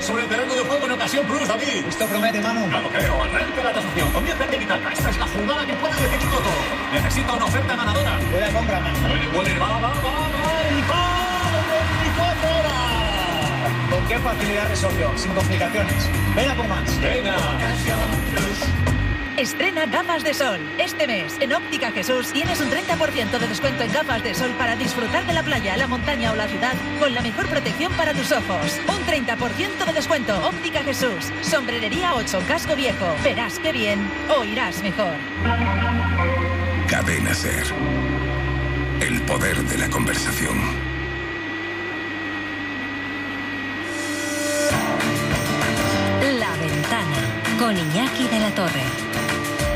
sobre el terreno de juego en ocasión plus, David. Esto promete, Manu. No lo creo. Arranca la tasación. Comienza el tiki-taka. Esta es la jugada que puede definirlo todo. Necesita una oferta ganadora. Voy a comprar, Manu. Puede. Va. ¡Y gol! ¡24 horas! ¿Con qué facilidad resolvió? Sin complicaciones. Venga con más. Venga. Estrena gafas de sol. Este mes, en Óptica Jesús, tienes un 30% de descuento en gafas de sol para disfrutar de la playa, la montaña o la ciudad con la mejor protección para tus ojos. Un 30% de descuento. Óptica Jesús. Sombrerería 8, Casco Viejo. Verás qué bien, oirás mejor. Cadena SER. El poder de la conversación. La Ventana, con Iñaki de la Torre.